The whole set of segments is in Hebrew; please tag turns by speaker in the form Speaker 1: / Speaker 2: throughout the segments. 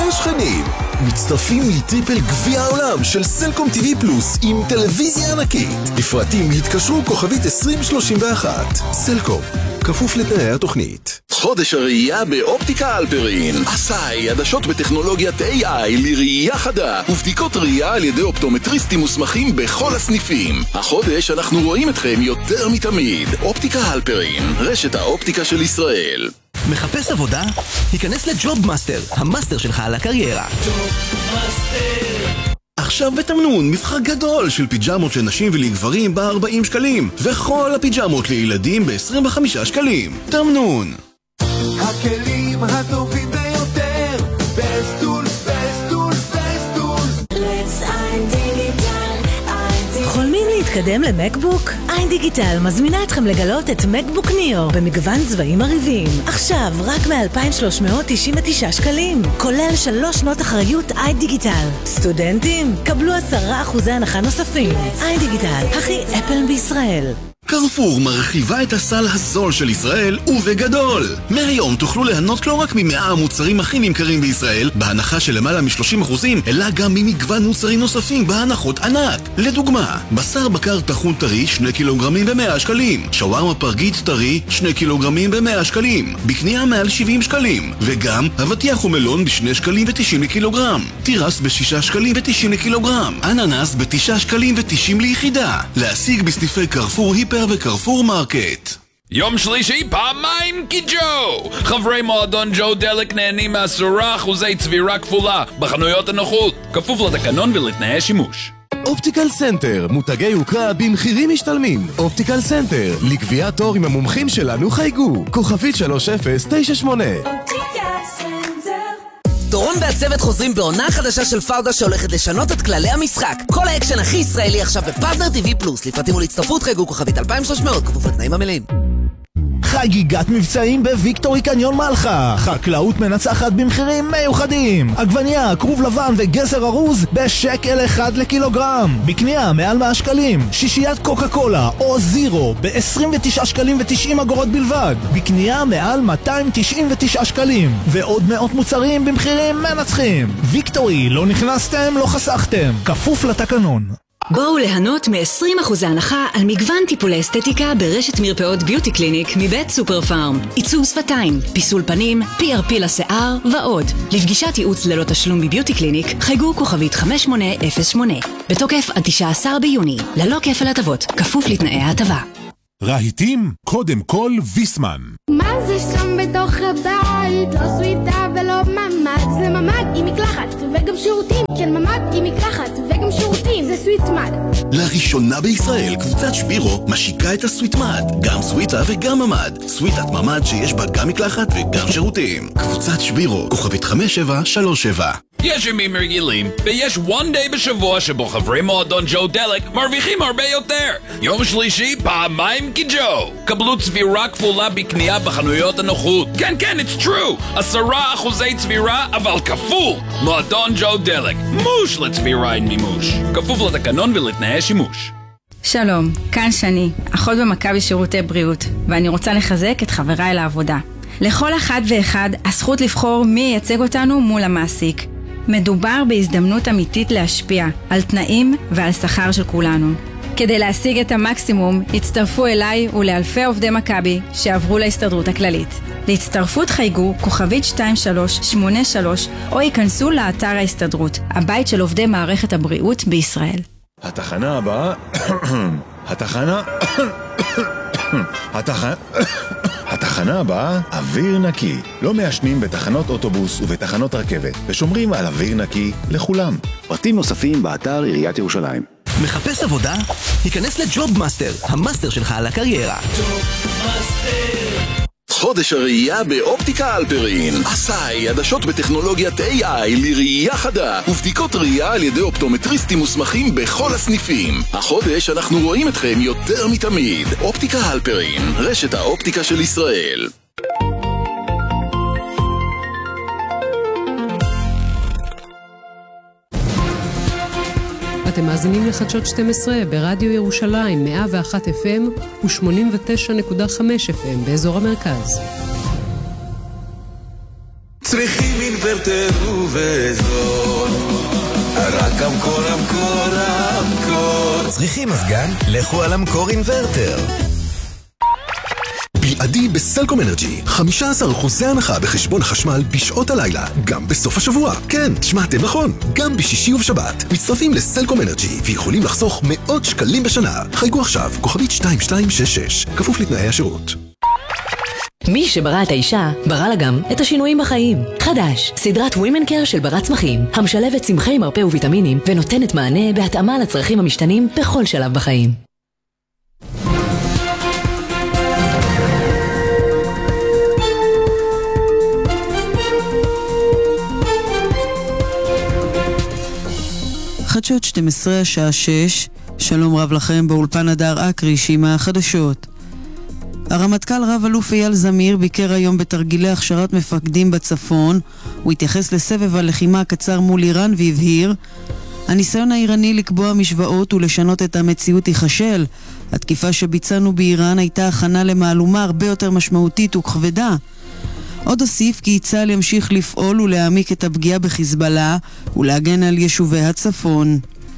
Speaker 1: והשכנים מצטרפים לטריפל גביע העולם של סלקום TV פלוס עם טלוויזיה ענקית. לפרטים התקשרו כוכבית 2031. סלקום, כפוף לתנאי התוכנית. חודש הראייה באופטיקה אלפרין. עשאי, עדשות בטכנולוגיית AI לראייה חדה ובדיקות ראייה על ידי אופטומטריסטים מוסמכים בכל הסניפים. החודש אנחנו רואים אתכם יותר מתמיד. אופטיקה אלפרין, רשת האופטיקה של ישראל.
Speaker 2: מחפש עבודה? היכנס לג'וב מאסטר, המאסטר שלך על הקריירה. עכשיו בתמנון, מבחר גדול של פיג'מות לנשים ולגברים ב-40 שקלים, וכל הפיג'מות לילדים ב-25 שקלים. תמנון.
Speaker 3: הכלים הטובים ביותר, בסטולס, בסטולס, בסטולס. Let's iDigital.
Speaker 4: חולמים להתקדם למקבוק? iDigital מזמינה אתכם לגלות את מקבוק ניאו במגוון צבעים מרהיבים. עכשיו רק מ-2,399 שקלים, כולל 3 שנות אחריות iDigital. סטודנטים, קבלו 10% הנחה נוספים. iDigital, הכי אפל בישראל.
Speaker 2: קרפור מרחיבה את הסל הזול של ישראל ובגדול. מהיום תוכלו ליהנות לא רק מ100 המוצרים הכי נמכרים בישראל בהנחה של למעלה מ-30%, אלא גם ממגוון מוצרים נוספים בהנחות ענק. לדוגמה, בשר בקר טחון טרי 2 קילוגרמים ב100 שקלים, שווארמה פרגית טרי 2 קילוגרמים ב100 שקלים, בקנייה מעל 70 שקלים, וגם אבטיח ומלון ב2 שקלים ו90 לקילוגרם, תירס ב6 שקלים ו90 לקילוגרם, אננס ב9 שקלים ו90 ליחידה. להשיג בסניפי קרפור היפר וקרפור מרקט.
Speaker 5: יום שלישי פעמיים קיג'ו! חברי מועדון ג'ו דלק נהנים מ10% צבירה כפולה בחנויות הנוחות, כפוף לתקנון ולתנאי שימוש.
Speaker 6: אופטיקל סנטר, מותגי יוקרה במחירים משתלמים. אופטיקל סנטר, לקביעת תור עם המומחים שלנו חייגו, כוכבית 3098.
Speaker 7: דורון והצוות חוזרים בעונה חדשה של פאודה שהולכת לשנות את כללי המשחק. כל האקשן הכי ישראלי עכשיו בפרטנר TV פלוס. לפרטים ולהצטרפות חייגו כוכבית 2300, כפוף לתנאים המלאים.
Speaker 8: חגיגת מבצעים בוויקטורי קניון מלחה. חקלאות מנצחת במחירים מיוחדים. עגבניה, כרוב לבן וגזר ארוז בשקל 1 לקילוגרם. בקנייה מעל 100 שקלים. שישיית קוקה קולה או זירו ב-29 שקלים ו90 אגורות בלבד. בקנייה מעל 299 שקלים. ועוד מאות מוצרים במחירים מנצחים. ויקטורי, לא נכנסתם, לא חסכתם. כפוף לתקנון.
Speaker 9: בואו ליהנות מ-20% הנחה על מגוון טיפולי אסתטיקה ברשת מרפאות ביוטי קליניק מבית סופר פארם. עיצוב שפתיים, פיסול פנים, PRP לשיער ועוד. לפגישת ייעוץ ללא תשלום בביוטי קליניק חייגו כוכבית 5808. בתוקף עד 19 ביוני, ללא כפל הטבות, כפוף לתנאי ההטבה.
Speaker 10: רהיטים, קודם כל ויסמן.
Speaker 11: מה זה שם בתוך הבית? לא סוויטה ולא ממד. זה ממד עם מקלחת וגם שירותים. כן, ממד עם מקלחת וגם שירותים. זה סוויטמד.
Speaker 2: לראשונה בישראל קבוצת שבירו משיקה את הסוויטמד, גם סוויטה וגם ממד. סוויטת ממד שיש בה גם מקלחת וגם שירותים. קבוצת שבירו, כוכבית 5737.
Speaker 5: יש ימים רגילים, ויש one day בשבוע שבו חברי מועדון ג'ו דלק מרוויחים הרבה יותר. יום שלישי פעמיים קיג'ו. קבלו צבירה כפולה בקנייה בחנויות הנוחות. כן, כן, it's true. 10% צבירה, אבל כפול. מועדון ג'ו דלק. מוש לצבירה עם מימוש. כפוף לתקנון ולתנאי שימוש.
Speaker 12: שלום, כאן שני, אחות במכבי שירותי בריאות, ואני רוצה לחזק את חבריי לעבודה. לכל אחד ואחד הזכות לבחור מי ייצג אותנו מול המעסיק. מדובר בהזדמנות אמיתית להשפיע על תנאים ועל שכר של כולנו. כדי להשיג את המקסימום, הצטרפו אליי ולאלפי עובדי מכבי שעברו להסתדרות הכללית. להצטרפות חייגו כוכבית 2383 או ייכנסו לאתר ההסתדרות, הבית של עובדי מערכת הבריאות בישראל.
Speaker 10: התחנה הבאה... התחנה הבאה, אוויר נקי. לא מעשנים בתחנות אוטובוס ובתחנות רכבת, ושומרים על אוויר נקי לכולם.
Speaker 13: פרטים נוספים באתר עיריית ירושלים.
Speaker 2: מחפש עבודה? היכנס לג'וב מאסטר, המאסטר שלך על הקריירה.
Speaker 1: חודש הראייה באופטיקה אלפרין. עשאי, עדשות בטכנולוגיית AI לראייה חדה ובדיקות ראייה על ידי אופטומטריסטים מוסמכים בכל הסניפים. החודש אנחנו רואים אתכם יותר מתמיד. אופטיקה אלפרין, רשת האופטיקה של ישראל.
Speaker 14: אתם מאזינים לחדשות 12 ברדיו ירושלים 101 FM ו89.5 FM באזור המרכז.
Speaker 3: צריכים אינוורטר ובזול, רק אמקור, אמקור, אמקור.
Speaker 15: צריכים מזגן? לכו על אמקור אינוורטר.
Speaker 1: בלעדי בסלקום אנרג'י, 15% הנחה בחשבון החשמל בשעות הלילה, גם בסוף השבוע. כן, שמעתם נכון, גם בשישי ובשבת. מצטרפים לסלקום אנרג'י ויכולים לחסוך מאות שקלים בשנה. חייגו עכשיו, כוכבית 2266, כפוף לתנאי השירות.
Speaker 4: מי שברא את האישה, ברא לה גם את השינויים בחיים. חדש, סדרת Women Care של ברת צמחים, המשלבת צמחי מרפא וויטמינים ונותנת מענה בהתאמה לצרכים המשתנים בכל שלב בחיים.
Speaker 16: חדשות 12 השעה 6, שלום רב לכם באולפן הדר אקריש עם החדשות. הרמטכ"ל רב אלוף אייל זמיר ביקר היום בתרגילי הכשרת מפקדים בצפון. הוא התייחס לסבב הלחימה הקצר מול איראן והבהיר, הניסיון האיראני לקבוע משוואות ולשנות את המציאות ייחשל. התקיפה שביצענו באיראן הייתה הכנה למהלומה הרבה יותר משמעותית וכבדה. עוד הוסיף כי צה"ל ימשיך לפעול ולהעמיק את הפגיעה בחיזבאללה ולהגן על יישובי הצפון.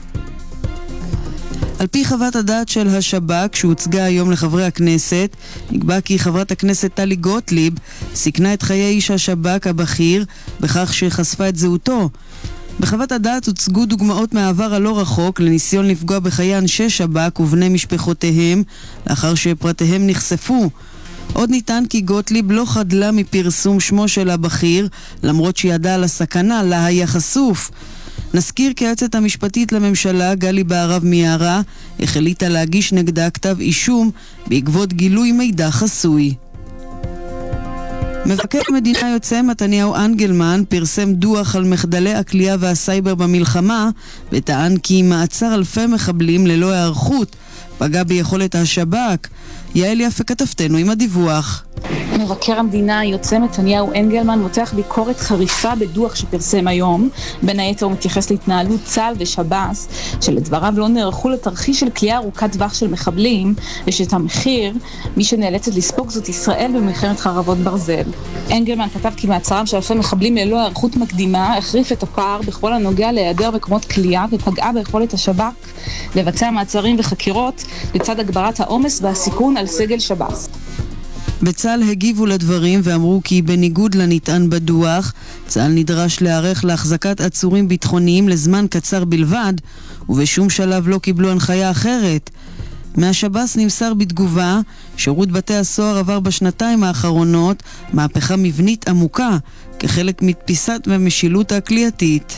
Speaker 16: על פי חוות הדעת של השב"כ שהוצגה היום לחברי הכנסת, נקבע כי חברת הכנסת טלי גוטליב סיכנה את חיי איש השב"כ הבכיר בכך שחשפה את זהותו. בחוות הדעת הוצגו דוגמאות מהעבר הלא רחוק לניסיון לפגוע בחיי אנשי שב"כ ובני משפחותיהם לאחר שפרטיהם נחשפו. עוד ניתן כי גוטליב לא חדלה מפרסום שמו של הבכיר, למרות שידע על הסכנה לה היה חשוף. נזכיר כי היועצת המשפטית לממשלה, גלי בהרב מיארה, החליטה להגיש נגדה כתב אישום בעקבות גילוי מידע חסוי. מבקר המדינה יוצא מתניהו אנגלמן פרסם דוח על מחדלי הכלייה והסייבר במלחמה, וטען כי מעצר אלפי מחבלים ללא הערכות פגע ביכולת השב"כ. יעל יפה כתבתנו עם הדיווח.
Speaker 17: מבקר המדינה יוצא מתניהו אנגלמן מותח ביקורת חריפה בדוח שפרסם היום. בין היתר הוא מתייחס להתנהלות צה"ל ושב"ס, שלדבריו לא נערכו לתרחיש של כליאה ארוכת טווח של מחבלים, ושאת המחיר מי שנאלצת לספוג זאת ישראל במלחמת חרבות ברזל. אנגלמן כתב כי מעצרם של אלפי מחבלים ללא הערכות מקדימה החריף את הפער בכל הנוגע להיעדר מקומות כליאה ופגעה ביכולת השב"כ לבצע מעצרים וחקירות לצד הגברת העומס והסיכון על סגל שב"ס.
Speaker 16: בצה"ל הגיבו לדברים ואמרו כי בניגוד לנטען בדוח, צה"ל נדרש להיערך להחזקת עצורים ביטחוניים לזמן קצר בלבד, ובשום שלב לא קיבלו הנחיה אחרת. מהשב"ס נמסר בתגובה, שירות בתי הסוהר עבר בשנתיים האחרונות מהפכה מבנית עמוקה, כחלק מתפיסת ומשילות הכליאתית.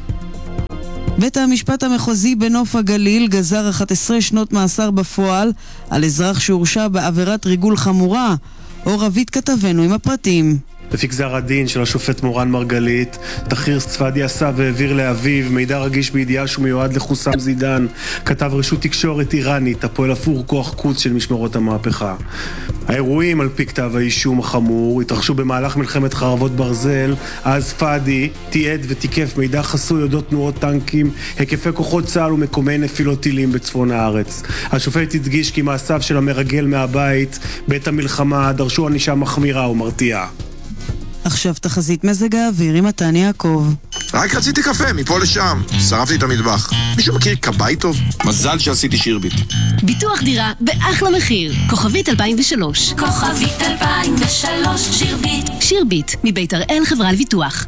Speaker 16: בית המשפט המחוזי בנוף הגליל גזר 11 שנות מאסר בפועל על אזרח שהורשע בעבירת ריגול חמורה. אור רבית כתבנו עם הפרטים.
Speaker 18: לפי גזר הדין של השופט מורן מרגלית, תחיר צפדיה עשה והעביר לאביו מידע רגיש בידיעה שהוא מיועד לחוסם זידן, כתב רשות תקשורת איראנית הפועל עבור כוח קוץ של משמרות המהפכה. האירועים על פי כתב האישום החמור התרחשו במהלך מלחמת חרבות ברזל, אז פאדי תיעד ותיקף מידע חסוי אודות תנועות טנקים, היקפי כוחות צה"ל ומקומי נפילות טילים בצפון הארץ. השופט הדגיש כי מעשיו של המרגל מהבית בעת המלחמה דרשו ענישה מחמירה ומרתיעה.
Speaker 16: עכשיו תחזית מזג האוויר עם מתן יעקב.
Speaker 19: רק רציתי קפה, מפה לשם. שרפתי את המטבח. מישהו מכיר כבאי טוב? מזל שעשיתי שירביט.
Speaker 20: ביטוח דירה באחלה מחיר. כוכבית 2003. כוכבית 2003 שירביט. שירביט, מבית הראל חברה לביטוח.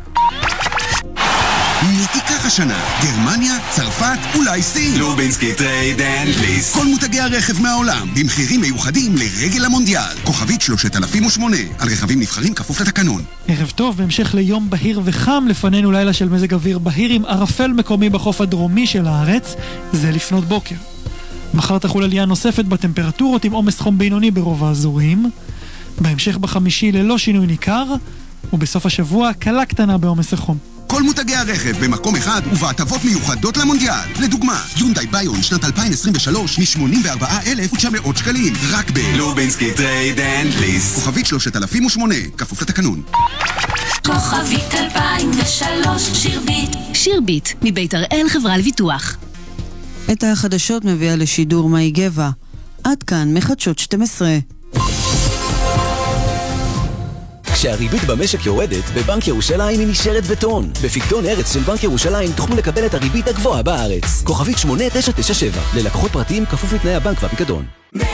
Speaker 2: מי תיקח השנה? גרמניה, צרפת, אולי סין?
Speaker 3: לובינסקי טרייד אנד ליס.
Speaker 2: כל מותגי הרכב מהעולם, במחירים מיוחדים לרגל המונדיאל. כוכבית 3008, על רכבים נבחרים כפוף לתקנון.
Speaker 21: ערב טוב, בהמשך ליום בהיר וחם, לפנינו לילה של מזג אוויר בהיר עם ערפל מקומי בחוף הדרומי של הארץ, זה לפנות בוקר. מחר תחול עלייה נוספת בטמפרטורות עם עומס חום בינוני ברוב האזורים. בהמשך בחמישי ללא שינוי ניכר, ובסוף השבוע קלה קטנה בעומס החום.
Speaker 2: כל מותגי הרכב במקום אחד ובהטבות מיוחדות למונדיאל. לדוגמה, יונדאי ביון שנת 2023 מ-84,900 שקלים, רק
Speaker 3: לובינסקי טרייד אנד ליס.
Speaker 2: כוכבית 3008, כפוף לתקנון.
Speaker 20: כוכבית 2003 שירביט. שירביט, מבית הראל חברה לביטוח.
Speaker 16: את החדשות מביאה לשידור מאי גבע. עד כאן מחדשות 12.
Speaker 15: כשהריבית במשק יורדת, בבנק ירושלים היא נשארת בטון. בפיקדון ארץ של בנק ירושלים תוכלו לקבל את הריבית הגבוהה בארץ. כוכבית 8997, ללקוחות פרטיים כפוף לתנאי הבנק והפיקדון.
Speaker 4: 101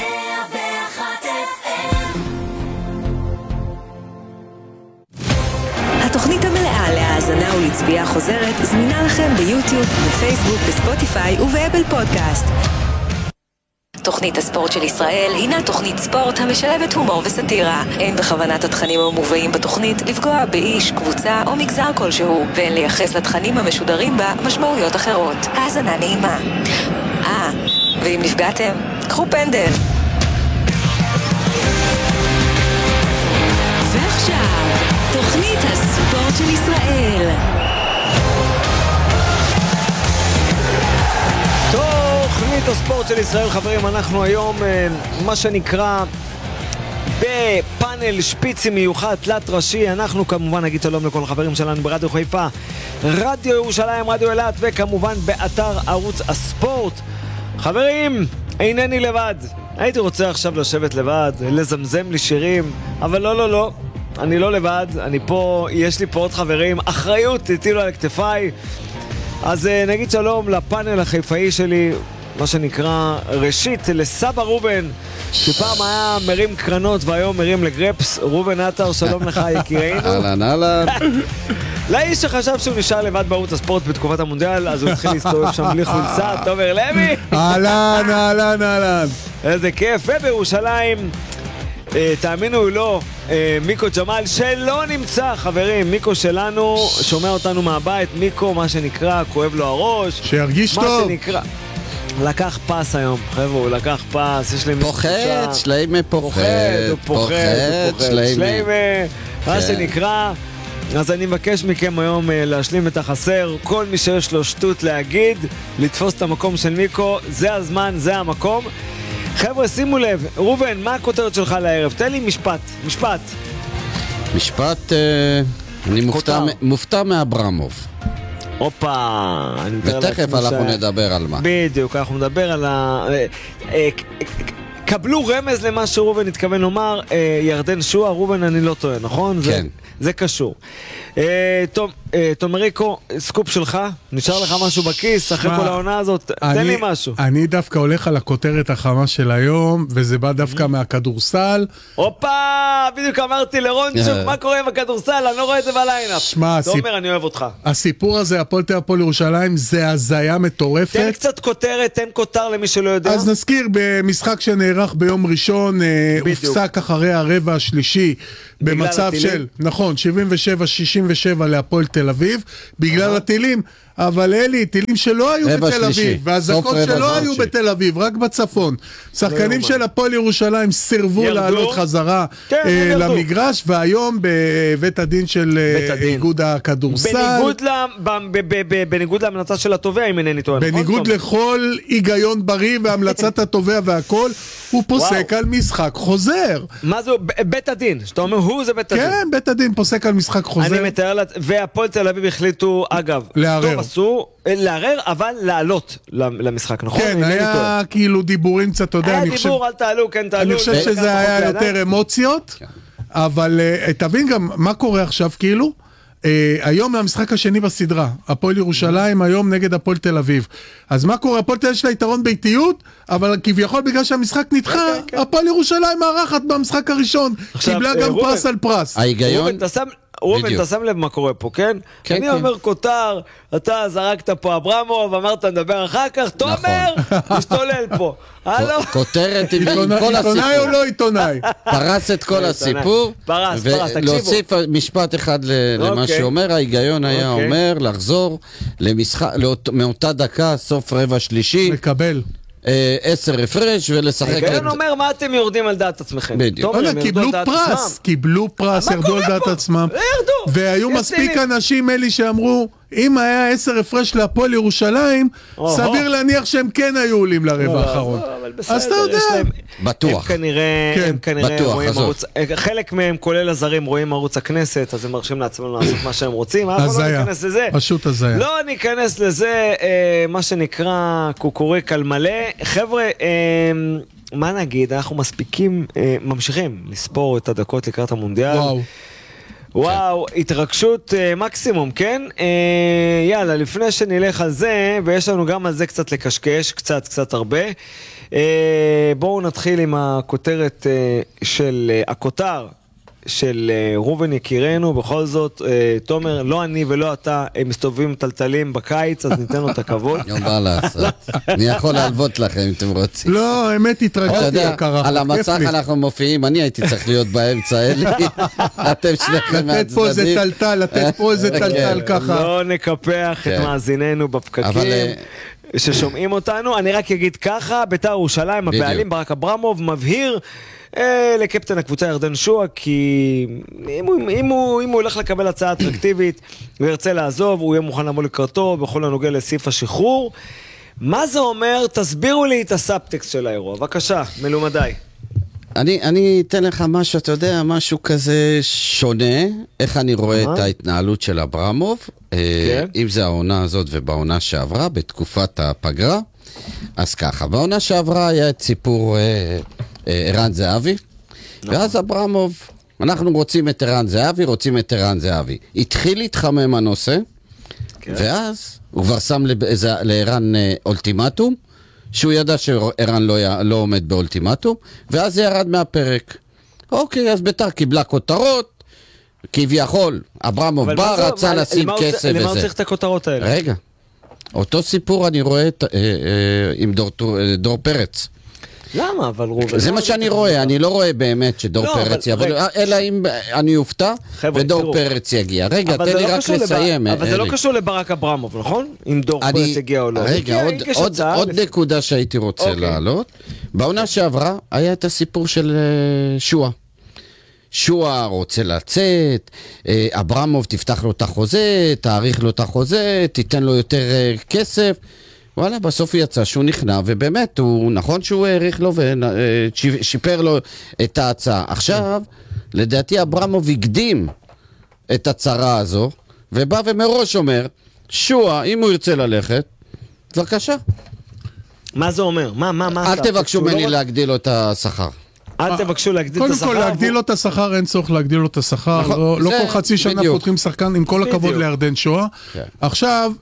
Speaker 4: התוכנית המלאה להאזנה ולצפייה חוזרת זמינה לכם ביוטיוב, בפייסבוק, בספוטיפיי ובאפל פודקאסט. תוכנית הספורט של ישראל הינה תוכנית ספורט המשלבת הומור וסטירה. אין בכוונת התכנים המובאים בתוכנית לפגוע באיש, קבוצה או מגזר כלשהו, ואין לייחס לתכנים המשודרים בה משמעויות אחרות. האזנה נעימה. ואם נפגעתם, קחו פנדל. ועכשיו, תוכנית הספורט של ישראל.
Speaker 6: תוכנית הספורט של ישראל, חברים, אנחנו היום מה שנקרא בפאנל שפיצי מיוחד תלת ראשי. אנחנו כמובן נגיד שלום לכל החברים שלנו ברדיו חיפה, רדיו ירושלים, רדיו אילת, וכמובן באתר ערוץ הספורט. חברים, אינני לבד. הייתי רוצה עכשיו לשבת לבד, לזמזם לי שירים, אבל לא, אני לא לבד, אני פה, יש לי פה עוד חברים, אחריות הטילו על כתפיי. אז נגיד שלום לפאנל החיפאי שלי, מה שנקרא, ראשית לסבא רובן, שפעם היה מרים קרנות והיום מרים לגרפס. רובן עטר, שלום לך יקירנו.
Speaker 22: אהלן.
Speaker 6: לאיש שחשב שהוא נשאר לבד בערוץ הספורט בתקופת המונדיאל, אז הוא התחיל להסתובב שם בלי חולצה. תומר לוי,
Speaker 22: אהלן.
Speaker 6: איזה כיף. ובירושלים, תאמינו או לא, מיקו ג'מאל שלא נמצא, חברים. מיקו שלנו שומע אותנו מהבית. מיקו, מה שנקרא, כואב לו הראש,
Speaker 22: שירגיש טוב,
Speaker 6: מה שנקרא, לקח פס היום, חבר'ה, הוא לקח פס, יש להם
Speaker 22: פוחד, שליימה פוחד,
Speaker 6: שליימה, מה שנקרא. אז אני מבקש מכם היום להשלים את החסר. כל מי שיש לו שטות להגיד, לתפוס את המקום של מיקו, זה הזמן, זה המקום. חבר'ה, שימו לב, רובן, מה הכותרת שלך לערב? תן לי משפט,
Speaker 22: אני מופתע מאברמוב.
Speaker 6: הופה,
Speaker 22: ותכף אנחנו נדבר על מה.
Speaker 6: בדיוק, אנחנו נדבר על קבלו רמז למה שרובן התכוון לומר. ירדן שועה, רובן, אני לא טועה, נכון?
Speaker 22: כן.
Speaker 6: זה קשור. תומריקו, סקופ שלך? נשאר לך משהו בכיס אחרי כל העונה הזאת? תן לי משהו.
Speaker 22: אני דווקא הולך על הכותרת החמה של היום, וזה בא דווקא מהכדורסל.
Speaker 6: הופה, בדיוק אמרתי לרונצ'וק, מה קורה עם הכדורסל? אני לא רואה את זה בליינאפ. תומר, אני אוהב אותך.
Speaker 22: הסיפור הזה, הפועל ירושלים, זה הזיה מטורפת.
Speaker 6: תן קצת כותרת, תן כותר למי שלא יודע.
Speaker 22: אז נזכיר, במשחק שנערך ביום ראשון, הופסק אחרי הרבע השלישי, במצב של, נכון, 77-67 להפועל תל אביב, בגלל הטילים, אבל אלי, טילים שלא היו בתל אביב, והזקות שלא היו בתל אביב, רק בצפון. שחקנים של הפועל ירושלים סירבו לעלות חזרה למגרש, והיום בבית הדין של איגוד הכדורסל,
Speaker 6: בניגוד להמלצה של התובע, אם אינני טועה,
Speaker 22: בניגוד לכל היגיון בריא והמלצת התובע והכל, הוא פוסק על משחק חוזר.
Speaker 6: מה זה בית הדין? שאתה אומר הוא זה בית הדין?
Speaker 22: כן, בית הדין פוסק על משחק חוזר.
Speaker 6: אני מתאר לה, והפועל תל אביב החליטו, אגב,
Speaker 22: לערער.
Speaker 6: לערער, אבל לעלות למשחק, נכון?
Speaker 22: כן, היה כאילו דיבורים קצת, אתה יודע,
Speaker 6: היה דיבור, אל תעלו, כן תעלו.
Speaker 22: אני חושב שזה היה יותר אמוציות, אבל תבין גם מה קורה עכשיו, כאילו, היום המשחק השני בסדרה, הפועל ירושלים היום נגד הפועל תל אביב. אז מה קורה? הפועל תל אביב יש לה יתרון ביתיות, אבל כביכול בגלל שהמשחק נדחה, הפועל ירושלים מארחת במשחק הראשון, קיבלה גם פרס על פרס. ההיגיון...
Speaker 6: רובן, אתה שם לב מה קורה פה, כן? אני אומר כותר, אתה זרקת פה אברמוב, אמרת נדבר אחר כך, תומר, משתולל פה. הלו?
Speaker 22: כותרת עם כל הסיפור. עיתונאי או לא עיתונאי? פרס את כל הסיפור.
Speaker 6: פרס, תקשיבו.
Speaker 22: ולהוסיף משפט אחד למה שאומר, ההיגיון היה אומר לחזור למשחק, מאותה דקה, סוף רבע שלישי. מקבל. 10 הפרש ולשחק.
Speaker 6: הגאון אומר מה אתם יורדים על דעת עצמכם.
Speaker 22: בדיוק. קיבלו פרס, ירדו על דעת עצמם. והיו מספיק אנשים אלי שאמרו, אם היה 10 הפרש להפועל ירושלים, סביר להניח שהם כן היו עולים לרבע האחרון. אז אתה יודע.
Speaker 6: בטוח. הם כנראה רואים ערוץ, חלק מהם כולל הזרים רואים ערוץ הכנסת, אז הם מרשים לעצמם לעשות מה שהם רוצים.
Speaker 22: אז היה, פשוט אז היה.
Speaker 6: לא ניכנס לזה, מה שנקרא קוקוריק על מלא. חבר'ה, מה נגיד, אנחנו מספיקים, ממשיכים לספור את הדקות לקראת המונדיאל. וואו, התרגשות מקסימום, כן? יאללה, לפני שנלך על זה, ויש לנו גם על זה קצת לקשקש, קצת הרבה. בואו נתחיל עם הכותרת של הכותר של רובן יקירנו. בכל זאת, תומר, לא אני ולא אתה מסתובבים טלטלים בקיץ, אז ניתן לו את הכבוד.
Speaker 7: מה לעשות? אני יכול להלוות לכם אם אתם רוצים.
Speaker 22: לא, האמת התרגשתי.
Speaker 7: על המצח אנחנו מופיעים, אני הייתי צריך להיות באמצע, אלי. אתם שניכם מהצדדים.
Speaker 22: לתת פה איזה טלטל, לתת פה איזה טלטל ככה.
Speaker 6: לא נקפח את מאזיננו בפקקים ששומעים אותנו. אני רק אגיד ככה, בית"ר ירושלים, הבעלים ברק אברמוב מבהיר לקפטן הקבוצה ירדן שועה, כי אם הוא הולך לקבל הצעה אטרקטיבית וירצה לעזוב, הוא יהיה מוכן לבוא לקראתו בכל הנוגע לסעיף השחרור. מה זה אומר? תסבירו לי את הסאבטקסט של האירוע. בבקשה, מלומדי.
Speaker 7: אני אתן לך משהו, אתה יודע, משהו כזה שונה, איך אני רואה את ההתנהלות של אברמוב, אם זה העונה הזאת ובעונה שעברה, בתקופת הפגרה. אז ככה, בעונה שעברה היה את סיפור ערן זהבי, ואז אברמוב, אנחנו רוצים את ערן זהבי, התחיל להתחמם הנושא, ואז הוא כבר שם לערן אולטימטום, שהוא ידע שערן לא עומד באולטימטום, ואז זה ירד מהפרק. אוקיי, אז בית"ר קיבלה כותרות, כביכול, אברמוב בא, רצה לשים כסף וזה.
Speaker 6: למה הוא צריך את הכותרות האלה?
Speaker 7: רגע, אותו סיפור אני רואה עם דור פרץ.
Speaker 6: למה? אבל רובן...
Speaker 7: זה מה שאני רואה, אני לא רואה באמת שדור פרץ יבוא, אלא אם אני אופתע ודור פרץ יגיע. רגע, תן לי רק לסיים.
Speaker 6: אבל זה לא קשור לברק אברמוב, נכון? אם דור פרץ יגיע או לא.
Speaker 7: רגע, עוד נקודה שהייתי רוצה להעלות. בעונה שעברה היה את הסיפור של שועה רוצה לצאת, אברמוב תפתח לו את החוזה, תאריך לו את החוזה, תיתן לו יותר כסף. וואלה, בסוף יצא שהוא נכנע, ובאמת, הוא נכון שהוא העריך לו ושיפר לו את ההצעה. עכשיו, לדעתי אברמוב הקדים את הצרה הזו, ובא ומראש אומר, שועה, אם הוא ירצה ללכת, בבקשה.
Speaker 6: מה זה אומר? מה?
Speaker 7: אל תבקשו ממני להגדיל לו את השכר.
Speaker 6: אל תבקשו להגדיל את השכר.
Speaker 22: קודם כל, להגדיל לו את השכר, אין צורך להגדיל לו את השכר. לא כל חצי שנה פותחים שחקן, עם כל הכבוד לירדן שועה. עכשיו,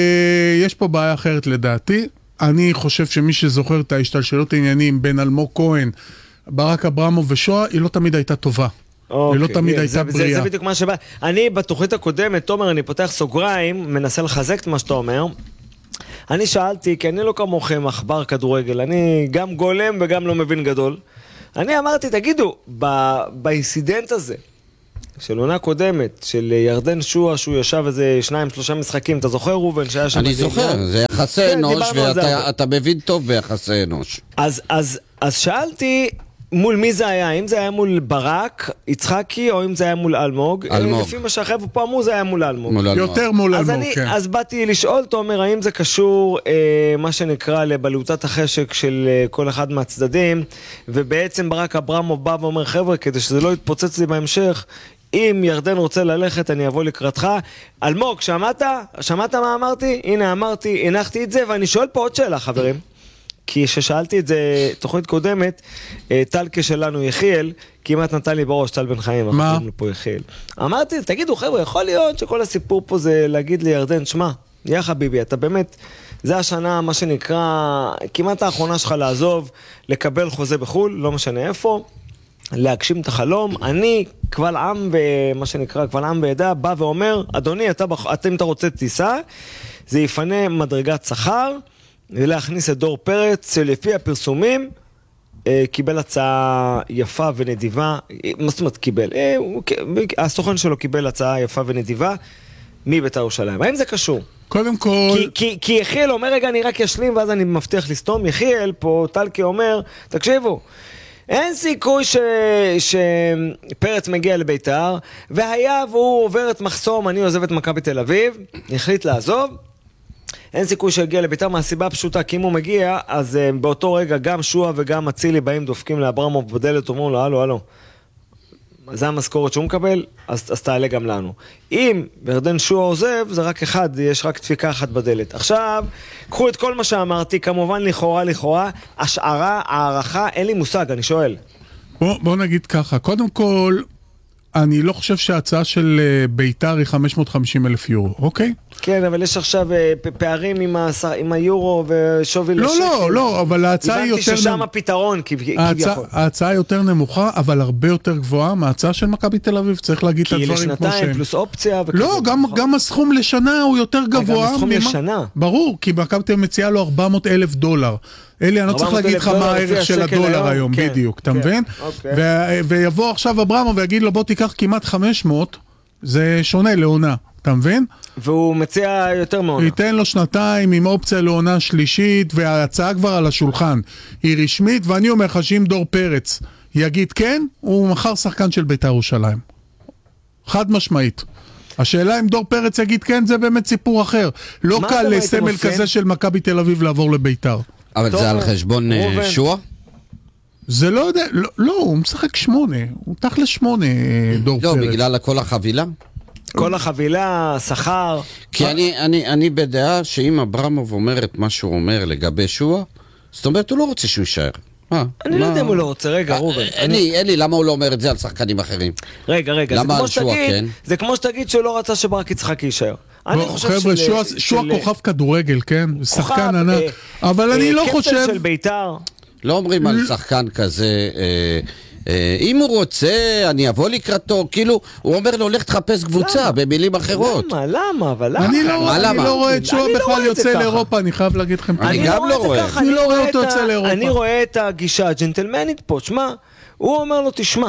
Speaker 22: יש פה בעיה אחרת לדעתי. אני חושב שמי שזוכר את ההשתלשלות העניינים בין אלמוג כהן, ברק אברמוב ושועה, היא לא תמיד הייתה טובה. היא לא תמיד הייתה בריאה.
Speaker 6: זה בדיוק מה שבא. אני בתוכנית הקודמת, תומר, אני פותח סוגריים, מנסה לחזק את מה שאתה אומר. אני שאלתי, כי אני לא כמוכם מחבר כדורגל, אני גם גולם וגם לא מבין גדול. אני אמרתי, תגידו, באינסידנט הזה, של עונה קודמת, של ירדן שועה, שהוא ישב איזה 2-3 משחקים, אתה זוכר רובן שהיה שם?
Speaker 7: אני זוכר, זה יחסי אנוש, ואתה מבין טוב ביחסי אנוש.
Speaker 6: אז שאלתי, מול מי זה היה? אם זה היה מול ברק, יצחקי, או אם זה היה מול אלמוג? לפי מה שהחבר'ה פה אמרו, זה היה מול אלמוג.
Speaker 22: יותר מול אלמוג, כן.
Speaker 6: אז באתי לשאול, תומר, האם זה קשור, מה שנקרא, לבלוטת החשק של כל אחד מהצדדים, ובעצם ברק אברמוב בא ואומר, חבר'ה, כדי שזה לא יתפוצץ לי בהמשך, אם ירדן רוצה ללכת, אני אבוא לקראתך. אלמוג, שמעת מה אמרתי? הנה אמרתי, הנחתי את זה, ואני שואל פה עוד שאלה, חברים. כי ששאלתי את זה תוכנית קודמת, טלקה שלנו יחיאל, כמעט נתן לי בראש, טל בן חיים, אנחנו קוראים לו פה יחיאל. אמרתי, תגידו חבר'ה, יכול להיות שכל הסיפור פה זה להגיד לירדן, שמע, יא חביבי, אתה באמת, זה השנה, מה שנקרא, כמעט האחרונה שלך לעזוב, לקבל חוזה בחול, לא משנה איפה, להגשים את החלום. אני, קבל עם, מה שנקרא, קבל עם בעדה, בא ואומר, אדוני, אם אתה רוצה טיסה, זה יפנה מדרגת שכר, ולהכניס את דור פרץ, שלפי הפרסומים, קיבל הצעה יפה ונדיבה. מה זאת אומרת קיבל? הסוכן שלו קיבל הצעה יפה ונדיבה מבית"ר ירושלים. האם זה קשור?
Speaker 22: קודם כל...
Speaker 6: כי יחיאל אומר, רגע, אני רק ישלים, ואז אני מבטיח לסתום. יחיאל פה, טלקי אומר, תקשיבו, אין סיכוי שפרץ מגיע לבית"ר, והיה והוא עובר את מחסום, אני עוזב את מכבי תל אביב, החליט לעזוב, אין סיכוי שיגיע לבית"ר מהסיבה הפשוטה, כי אם הוא מגיע, אז באותו רגע גם שועה וגם אצילי באים דופקים לאברמוב בדלת, אומרים לו, הלו, זה המשכורת שהוא מקבל, אז תעלה גם לנו. אם ירדן שועה עוזב, זה רק אחד, יש רק דפיקה אחת בדלת. עכשיו, קחו את כל מה שאמרתי, כמובן לכאורה, השערה, הערכה, אין לי מושג, אני שואל.
Speaker 22: בוא נגיד ככה, קודם כל, אני לא חושב שההצעה של ביתר היא 550,000 יורו, אוקיי?
Speaker 6: כן, אבל יש עכשיו פערים עם היורו ושווי לשקל.
Speaker 22: לא, אבל ההצעה היא יותר...
Speaker 6: הבנתי ששם הפתרון, כביכול.
Speaker 22: ההצעה יותר נמוכה, אבל הרבה יותר גבוהה מההצעה של מכבי תל אביב, צריך להגיד את הדברים כמו שהם.
Speaker 6: כי לשנתיים פלוס אופציה וכזה.
Speaker 22: לא, גם הסכום לשנה הוא יותר גבוה.
Speaker 6: גם הסכום לשנה.
Speaker 22: ברור, כי מכבי תל אביב מציעה לו $400,000. אלי, אני לא צריך להגיד לך מה הערך של הדולר היום, בדיוק, אתה מבין? ויבוא עכשיו אברמוב ויגיד לו, בוא תיקח כמעט 500, זה שונה לעונה, אתה מבין?
Speaker 6: והוא מציע יותר מעונה.
Speaker 22: ייתן לו שנתיים עם אופציה לעונה שלישית, וההצעה כבר על השולחן. היא רשמית, ואני אומר לך שאם דור פרץ יגיד כן, הוא מחר שחקן של בית"ר ירושלים. חד משמעית. השאלה אם דור פרץ יגיד כן, זה באמת סיפור אחר. לא קל לסמל כזה של מכבי תל אביב לעבור לבית"ר.
Speaker 7: אבל זה על חשבון שועה?
Speaker 22: זה לא יודע, לא, הוא משחק 8, הוא תכל'ס 8 דור פרץ.
Speaker 7: לא, בגלל כל החבילה?
Speaker 6: כל החבילה, שכר.
Speaker 7: כי אני בדעה שאם אברמוב אומר את מה שהוא אומר לגבי שועה, זאת אומרת הוא לא רוצה שהוא יישאר.
Speaker 6: אני לא יודע אם הוא לא רוצה, רגע רובן.
Speaker 7: אלי, למה הוא לא אומר את זה על שחקנים אחרים?
Speaker 6: רגע, זה כמו שתגיד שהוא לא רצה שברק יצחקי יישאר.
Speaker 22: חבר'ה, שועה כוכב כדורגל, כן? שחקן ענק. אבל אני לא חושב...
Speaker 6: קפטן של בית"ר.
Speaker 7: לא אומרים על שחקן כזה... אם הוא רוצה, אני אבוא לקראתו, כאילו, הוא אומר לו, לך תחפש קבוצה, במילים אחרות.
Speaker 6: למה?
Speaker 22: אני לא רואה את שועה בכלל יוצא לאירופה, אני חייב להגיד לכם.
Speaker 7: אני גם לא רואה.
Speaker 22: אני לא רואה אותו יוצא לאירופה.
Speaker 6: אני רואה את הגישה הג'נטלמנית פה, שמה, הוא אומר לו, תשמע,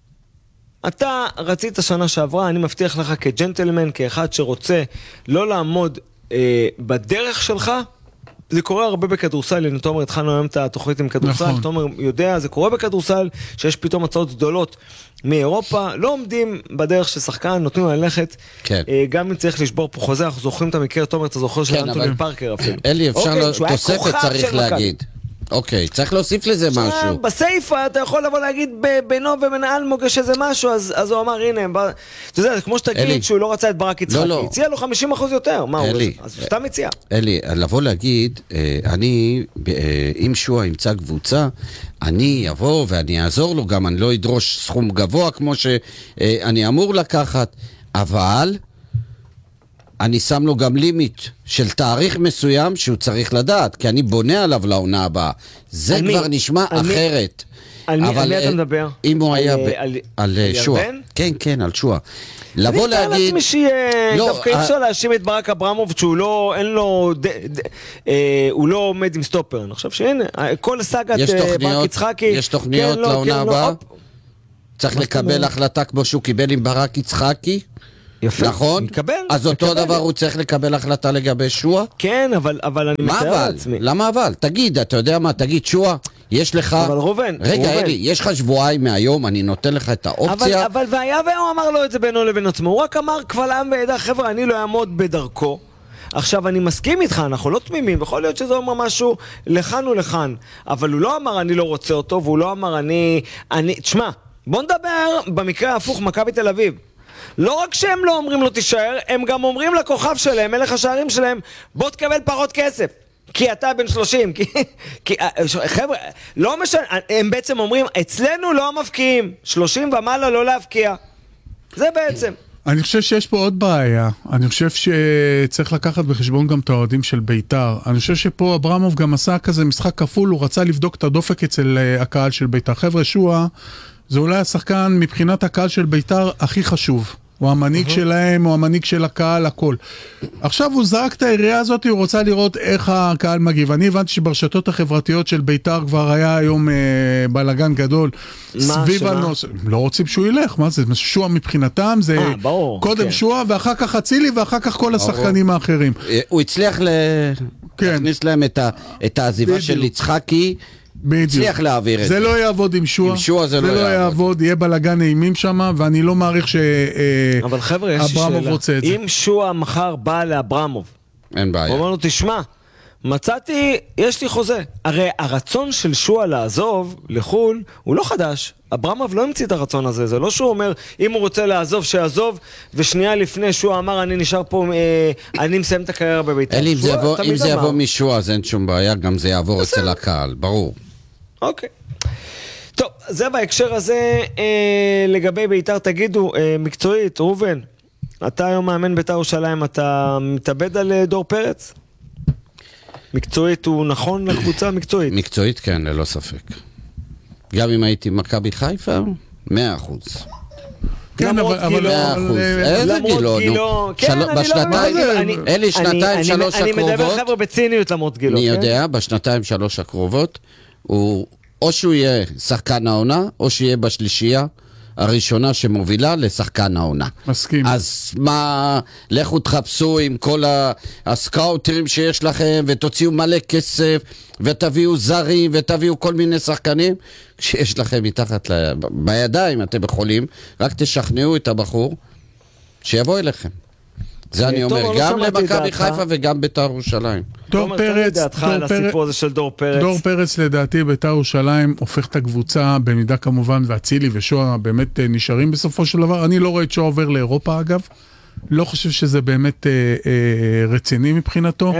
Speaker 6: אתה רצית שנה שעברה, אני מבטיח לך כג'נטלמן, כאחד שרוצה לא לעמוד בדרך שלך, זה קורה הרבה בכדורסל, אני תומר, התחלנו היום את התוכנית עם כדורסל, תומר יודע, זה קורה בכדורסל, שיש פתאום הצעות גדולות מאירופה, לא עומדים בדרך של שחקן, נותנים ללכת, גם אם צריך לשבור פה חוזה, אנחנו זוכרים את המקרה, תומר, אתה זוכר של אנטוני פארקר אפילו.
Speaker 7: אלי, אפשר תוספת צריך להגיד. אוקיי, צריך להוסיף לזה משהו.
Speaker 6: בסייפה אתה יכול לבוא להגיד בינו ובין אלמוג יש איזה משהו, אז הוא אמר, הנה, אתה יודע, זה כמו שתגיד שהוא לא רצה את ברק יצחקי, הציע לו 50% יותר, מה הוא רוצה? אז הוא סתם הציע.
Speaker 7: אלי, לבוא להגיד, אני, אם שועה ימצא קבוצה, אני אבוא ואני אעזור לו, גם אני לא אדרוש סכום גבוה כמו שאני אמור לקחת, אבל... אני שם לו גם לימיט של תאריך מסוים שהוא צריך לדעת, כי אני בונה עליו לעונה הבאה. זה כבר נשמע אחרת.
Speaker 6: על מי אתה מדבר?
Speaker 7: אם הוא היה על שועה. כן, על שועה. לבוא להגיד...
Speaker 6: אני מתאר לעצמי שיהיה... דווקא אי אפשר להאשים את ברק אברמוב שהוא לא... אין לו... הוא לא עומד עם סטופר. אני חושב שהנה, כל סגת ברק יצחקי...
Speaker 7: יש תוכניות לעונה הבאה? צריך לקבל החלטה כמו שהוא קיבל עם ברק יצחקי?
Speaker 6: יפה,
Speaker 7: נכון?
Speaker 6: מקבל.
Speaker 7: אז אותו דבר הוא צריך לקבל החלטה לגבי שועה?
Speaker 6: כן, אבל אני מתאר לעצמי.
Speaker 7: למה אבל? תגיד, אתה יודע מה? תגיד שועה, יש לך...
Speaker 6: אבל רובן.
Speaker 7: רגע, אלי, יש לך שבועיים מהיום, אני נותן לך את האופציה.
Speaker 6: אבל והיה והוא אמר לו את זה בינו לבין עצמו. הוא רק אמר קבל עם ועדה, חבר'ה, אני לא אעמוד בדרכו. עכשיו, אני מסכים איתך, אנחנו לא תמימים, יכול להיות שזה אומר משהו לכאן ולכאן. אבל הוא לא אמר אני לא רוצה אותו, והוא לא אמר תשמע, בוא נדבר במקרה ההפוך, מכבי תל אביב. לא רק שהם לא אומרים לו תישאר, הם גם אומרים לכוכב שלהם, מלך השערים שלהם, בוא תקבל פחות כסף, כי אתה בן 30, כי חבר'ה, לא משנה, הם בעצם אומרים, אצלנו לא מפקיעים, 30 ומעלה לא להפקיע, זה בעצם.
Speaker 22: אני חושב שיש פה עוד בעיה, אני חושב שצריך לקחת בחשבון גם את האוהדים של בית"ר, אני חושב שפה אברמוב גם עשה כזה משחק כפול, הוא רצה לבדוק את הדופק אצל הקהל של בית"ר, חבר'ה שועה, זה אולי השחקן מבחינת הקהל של בית"ר הכי חשוב. הוא המנהיג שלהם, הוא המנהיג של הקהל, הכל. עכשיו הוא זרק את העירייה הזאת, הוא רוצה לראות איך הקהל מגיב. אני הבנתי שברשתות החברתיות של בית"ר כבר היה היום בלגן גדול. סביב הנושא. לא רוצים שהוא ילך, מה זה? שועה מבחינתם, זה קודם שועה ואחר כך אצילי ואחר כך כל השחקנים האחרים.
Speaker 7: הוא הצליח להכניס להם את העזיבה של יצחקי, הצליח להעביר את זה.
Speaker 22: זה לא יעבוד עם שועה.
Speaker 7: עם שועה זה לא
Speaker 22: יעבוד. יהיה בלגן נעימים שם, ואני לא מעריך
Speaker 6: אבל חבר'ה, יש לי שאלה. אם שועה מחר בא לאברמוב,
Speaker 7: אין בעיה.
Speaker 6: הוא אומר לו, תשמע, מצאתי, יש לי חוזה. הרי הרצון של שועה לעזוב לחול, הוא לא חדש. אברמוב לא המציא את הרצון הזה. זה לא שהוא אומר, אם הוא רוצה לעזוב, שיעזוב, ושנייה לפני שועה אמר, אני נשאר פה, אני מסיים את הקריירה בבית"ר.
Speaker 7: אלי, אם זה יבוא משועה, אז אין שום בעיה, גם זה יעבור אצל הקהל, ברור.
Speaker 6: אוקיי. טוב, זה בהקשר הזה, לגבי ביתר, תגידו, מקצועית, ראובן, אתה היום מאמן ביתר ירושלים, אתה מתאבד על דור פרץ? מקצועית הוא נכון לקבוצה מקצועית?
Speaker 7: מקצועית כן, ללא ספק. גם אם הייתי מכבי חיפה, 100%.
Speaker 22: כן, אבל...
Speaker 7: איזה גילו? אלי, שנתיים, שלוש הקרובות.
Speaker 6: אני מדבר חבר'ה בציניות למרות גילו.
Speaker 7: אני יודע, בשנתיים, שלוש הקרובות, או שהוא יהיה שחקן העונה, או שיהיה בשלישייה הראשונה שמובילה לשחקן העונה.
Speaker 22: מסכים.
Speaker 7: אז מה, לכו תחפשו עם כל הסקאוטרים שיש לכם, ותוציאו מלא כסף, ותביאו זרים, ותביאו כל מיני שחקנים, כשיש לכם מתחת בידיים, אתם יכולים, רק תשכנעו את הבחור, שיבוא אליכם. זה אני אומר, גם למכבי חיפה וגם ביתר ירושלים.
Speaker 22: דור פרץ לדעתי ביתר ירושלים הופך את הקבוצה במידה כמובן, ואצילי ושואה באמת נשארים בסופו של דבר. אני לא רואה את שואה עובר לאירופה אגב, לא חושב שזה באמת רציני מבחינתו.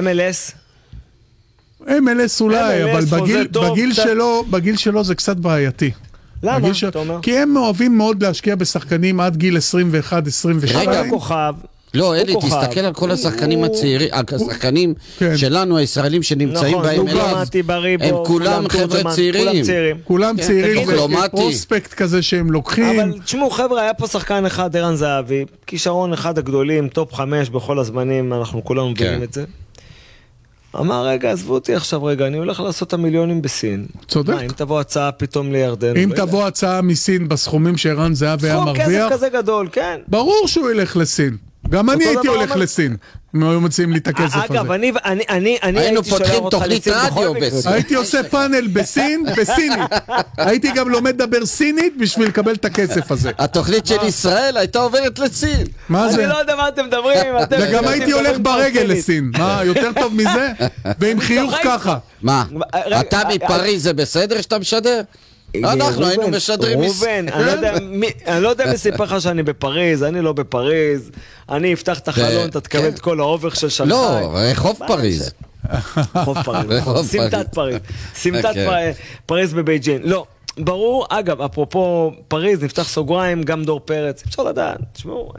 Speaker 22: MLS אולי, אבל בגיל שלו זה קצת בעייתי.
Speaker 6: למה?
Speaker 22: כי הם אוהבים מאוד להשקיע בשחקנים עד גיל 21-22.
Speaker 6: רגע, כוכב.
Speaker 7: לא, אלי, תסתכל על כל השחקנים הצעירים, השחקנים שלנו, הישראלים שנמצאים בהם אליו, הם כולם חבר'ה צעירים.
Speaker 22: כולם צעירים, פרוספקט כזה שהם לוקחים.
Speaker 6: אבל תשמעו חבר'ה, היה פה שחקן אחד, ערן זהבי, כישרון אחד הגדולים, טופ 5 בכל הזמנים, אנחנו כולנו מבינים את זה. אמר, רגע, עזבו אותי עכשיו רגע, אני הולך לעשות את המיליונים בסין.
Speaker 22: צודק.
Speaker 6: אם תבוא הצעה פתאום לירדן.
Speaker 22: אם תבוא הצעה מסין בסכומים שערן זהבי היה מרוויח.
Speaker 6: סכום כסף כזה גדול, כן.
Speaker 22: ברור שהוא ילך לסין. גם אני הייתי הולך לסין, אם היו מציעים לי את הכסף הזה.
Speaker 6: אגב, אני
Speaker 7: היינו פותחים תוכנית רדיו בסין.
Speaker 22: הייתי עושה פאנל בסין, בסינית. הייתי גם לומד לדבר סינית בשביל לקבל את הכסף הזה.
Speaker 7: התוכנית של ישראל הייתה עוברת לסין.
Speaker 22: מה זה?
Speaker 6: אני לא יודע מה אתם מדברים.
Speaker 22: וגם הייתי הולך ברגל לסין. מה, יותר טוב מזה? ועם חיוך ככה.
Speaker 7: מה? אתה מפריז זה בסדר שאתה משדר? אנחנו היינו משדרים
Speaker 6: רובן, אני לא יודע מי סיפר לך שאני בפריז, אני לא בפריז, אני אפתח את החלון, אתה תקבל את כל האובך של שנחאי.
Speaker 7: לא, רחוב פריז.
Speaker 6: רחוב פריז, סמטת פריז, סמטת פריז בבייג'ין. לא, ברור, אגב, אפרופו פריז, נפתח סוגריים, גם דור פרץ, אפשר לדעת, תשמעו,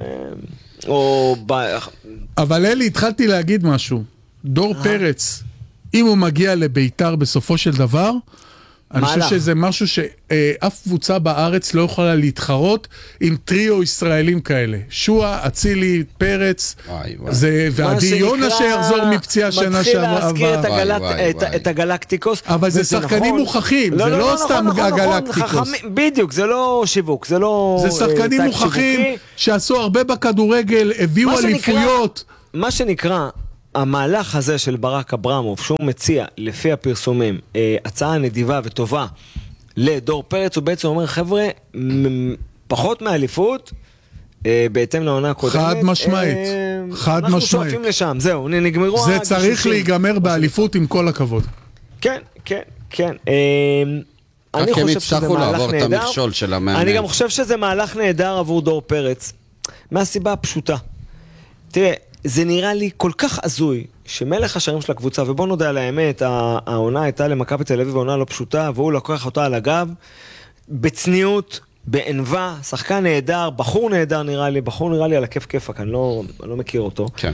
Speaker 22: אבל אלי, התחלתי להגיד משהו, דור פרץ, אם הוא מגיע לביתר בסופו של דבר, אני חושב שזה משהו שאף קבוצה בארץ לא יכולה להתחרות עם טריו ישראלים כאלה. שואה, אצילי, פרץ, ועדי יונה שיחזור מפציעה שנה שעברה.
Speaker 6: מתחיל להזכיר את הגלקטיקוס.
Speaker 22: אבל זה שחקנים מוכחים, זה לא סתם הגלקטיקוס.
Speaker 6: בדיוק, זה לא שיווק, זה לא...
Speaker 22: זה שחקנים מוכחים שעשו הרבה בכדורגל, הביאו אליפויות.
Speaker 6: מה שנקרא... המהלך הזה של ברק אברמוב, שהוא מציע לפי הפרסומים הצעה נדיבה וטובה לדור פרץ, הוא בעצם אומר, חבר'ה, פחות מאליפות, בהתאם לעונה הקודמת.
Speaker 22: חד משמעית. חד
Speaker 6: אנחנו
Speaker 22: משמעית.
Speaker 6: שואפים לשם, זהו, נגמרו...
Speaker 22: זה צריך להיגמר באליפות עם כל הכבוד.
Speaker 6: כן, כן, כן.
Speaker 7: אני חושב שזה מהלך נהדר.
Speaker 6: אני גם חושב שזה מהלך נהדר עבור דור פרץ, מהסיבה הפשוטה. תראה, זה נראה לי כל כך עזוי, שמלך השערים של הקבוצה, ובוא נודע על האמת, העונה הייתה למכבי תל אביב, העונה לא פשוטה, והוא לקח אותה על הגב, בצניעות, בענווה, שחקן נהדר, בחור נהדר נראה לי על הכיף כיפק, אני לא מכיר אותו.
Speaker 7: כן.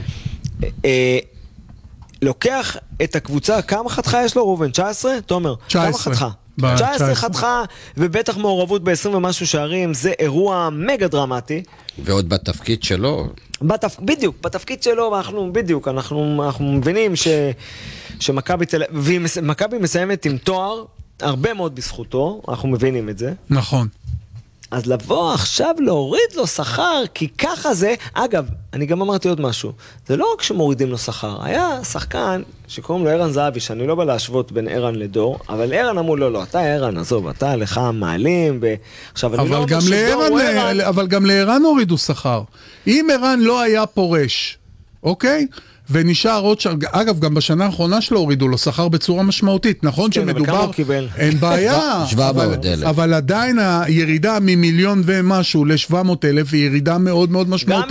Speaker 6: לוקח את הקבוצה, כמה חתכה יש לו, ראובן? 19? תומר,
Speaker 22: 19.
Speaker 6: כמה חתכה? 19 חתכה, ובטח מעורבות ב-20 ומשהו שערים, זה אירוע מגה דרמטי.
Speaker 7: ועוד בתפקיד שלו.
Speaker 6: בדיוק, בתפקיד שלו, אנחנו מבינים שמכבי מסיימת עם תואר, הרבה מאוד בזכותו, אנחנו מבינים את זה.
Speaker 22: נכון.
Speaker 6: אז לבוא עכשיו להוריד לו שכר, כי ככה זה, אגב, אני גם אמרתי עוד משהו, זה לא רק שמורידים לו שכר, היה שחקן שקוראים לו ערן זהבי, שאני לא בא להשוות בין ערן לדור, אבל ערן אמרו לו, לא, אתה ערן, עזוב, אתה לך מעלים,
Speaker 22: אבל גם לערן הורידו שכר. אם ערן לא היה פורש, אוקיי? ונשאר עוד שם, אגב, גם בשנה האחרונה שלו הורידו לו שכר בצורה משמעותית, נכון שמדובר, אין בעיה, אבל עדיין הירידה ממיליון ומשהו ל-700,000 היא ירידה מאוד מאוד משמעותית.
Speaker 6: גם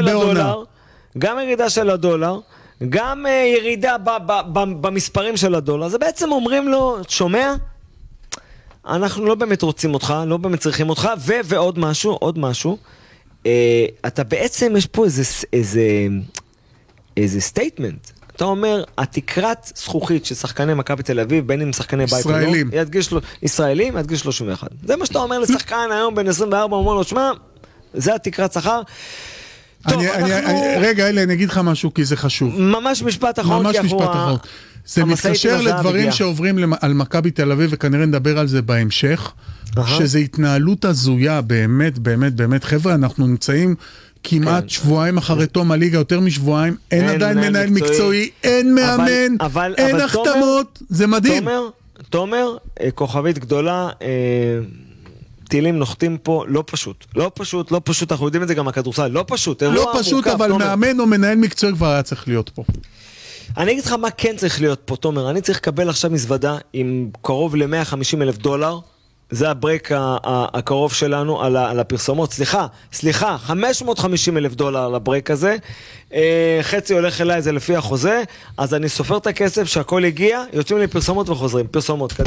Speaker 6: ירידה של הדולר, גם ירידה במספרים של הדולר, זה בעצם אומרים לו, שומע? אנחנו לא באמת רוצים אותך, לא באמת צריכים אותך, ועוד משהו, אתה בעצם, יש פה איזה סטייטמנט. אתה אומר, התקרת זכוכית של שחקני מכבי תל אביב, בין אם שחקני בית או לא, ישראלים, עד גיל 31. זה מה שאתה אומר לשחקן היום בין 24, אומר לו, שמה, זה התקרת שכר.
Speaker 22: רגע, אלה, אני אגיד לך משהו, כי זה חשוב.
Speaker 6: ממש משפט אחרון.
Speaker 22: זה מתקשר לדברים שעוברים על מכבי תל אביב, וכנראה נדבר על זה בהמשך, שזה התנהלות הזויה, באמת, חבר'ה, אנחנו נמצאים כמעט שבועיים אחרי תום הליגה, יותר משבועיים, אין עדיין מנהל מקצועי, אין מאמן, אין החתמות, זה מדהים.
Speaker 6: תומר, כוכבית גדולה, טילים נוחתים פה, לא פשוט, אנחנו יודעים את זה גם הכדורסל, לא פשוט,
Speaker 22: אבל מאמן או מנהל מקצועי כבר היה צריך להיות פה.
Speaker 6: אני אגיד לך מה כן צריך להיות פה, תומר, אני צריך לקבל עכשיו מזוודה עם קרוב ל$150,000, זה הברייק הקרוב שלנו על הפרסומות, סליחה, $550,000 על הברייק הזה, חצי הולך אליי, זה לפי החוזה, אז אני סופר את הכסף שהכל הגיע, יוצאים לי פרסומות וחוזרים, פרסומות, קדימה.